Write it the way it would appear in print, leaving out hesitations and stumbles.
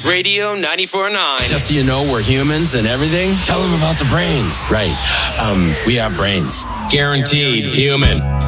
Radio 94.9. Just so you know, we're humans and everything. Tell them about the brains. Right. We have brains. Guaranteed human.